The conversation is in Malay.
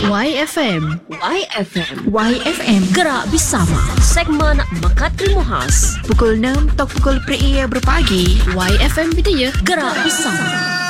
YFM. YFM. YFM. Gerak bersama. Segmen Mekat Ilmu Khas. Pukul 6 atau pukul 3 berpagi. YFM Bidaya. Gerak bersama.